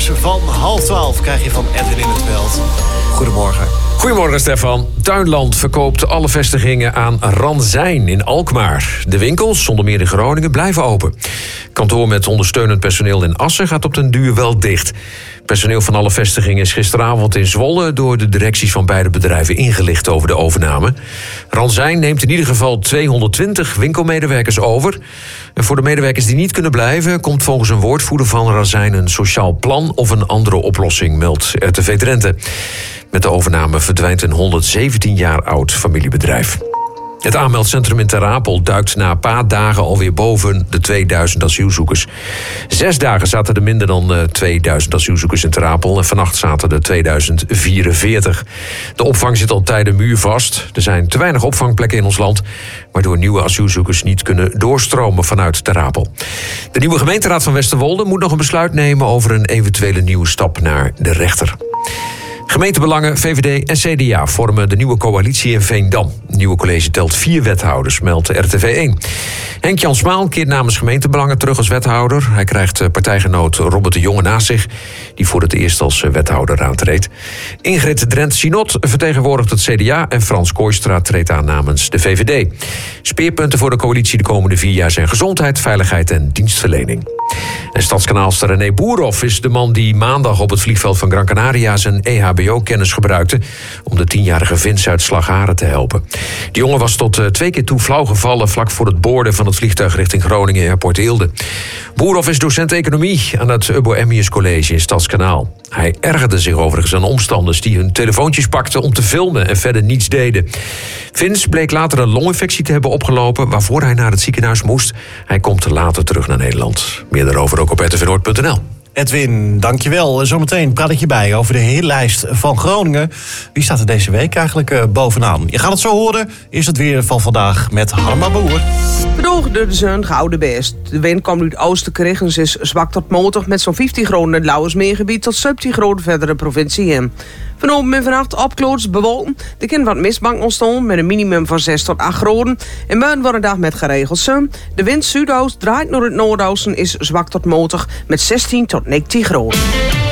nieuws van 11:30 krijg je van Edwin in het veld. Goedemorgen. Goedemorgen, Stefan. Tuinland verkoopt alle vestigingen aan Ranzijn in Alkmaar. De winkels, zonder meer in Groningen, blijven open. Kantoor met ondersteunend personeel in Assen gaat op den duur wel dicht. Personeel van alle vestigingen is gisteravond in Zwolle door de directies van beide bedrijven ingelicht over de overname. Ranzijn neemt in ieder geval 220 winkelmedewerkers over. En voor de medewerkers die niet kunnen blijven, komt volgens een woordvoerder van Ranzijn een sociaal plan of een andere oplossing, meldt RTV Drenthe. Met de overname verdwijnt een 117 jaar oud familiebedrijf. Het aanmeldcentrum in Ter Apel duikt na een paar dagen alweer boven de 2000 asielzoekers. 6 dagen zaten er minder dan 2000 asielzoekers in Ter Apel en vannacht zaten er 2044. De opvang zit al tijden muurvast. Er zijn te weinig opvangplekken in ons land, waardoor nieuwe asielzoekers niet kunnen doorstromen vanuit Ter Apel. De nieuwe gemeenteraad van Westerwolde moet nog een besluit nemen over een eventuele nieuwe stap naar de rechter. Gemeentebelangen, VVD en CDA vormen de nieuwe coalitie in Veendam. Het nieuwe college telt 4 wethouders, meldt RTV1. Henk-Jan Smaal keert namens Gemeentebelangen terug als wethouder. Hij krijgt partijgenoot Robert de Jonge naast zich, die voor het eerst als wethouder aantreedt. Ingrid Drent-Sinot vertegenwoordigt het CDA en Frans Kooistra treedt aan namens de VVD. Speerpunten voor de coalitie de komende 4 jaar zijn gezondheid, veiligheid en dienstverlening. En stadskanaalster René Boerhoff is de man die maandag op het vliegveld van Gran Canaria zijn EHBO-kennis gebruikte om de 10-jarige Vince uit Slagharen te helpen. Die jongen was tot 2 keer toe flauw gevallen vlak voor het boorden van het vliegtuig richting Groningen Airport Eelde. Boerhoff is docent economie aan het Ubbo Emmius College in Stadskanaal. Hij ergerde zich overigens aan omstanders die hun telefoontjes pakten om te filmen en verder niets deden. Vince bleek later een longinfectie te hebben opgelopen waarvoor hij naar het ziekenhuis moest. Hij komt later terug naar Nederland. Meer daarover ook op rtvnoord.nl. Edwin, dankjewel. Zometeen praat ik je bij over de hitlijst van Groningen. Wie staat er deze week eigenlijk bovenaan? Je gaat het zo horen. Is het weer van vandaag met Harma Boer. Bedoeld door de zon gouden best. De wind komt uit Oosten-Krigens is zwak tot matig met zo'n 15 graden in het Lauwersmeergebied tot 17 graden verdere provincie in. Vanavond en vannacht opkloots bewolken. Er kan wat mistbank ontstaan met een minimum van 6 tot 8 graden. En morgen wordt een dag met geregeld zon. De wind zuidoost draait naar het noordoosten is zwak tot matig met 16 tot 19 graden.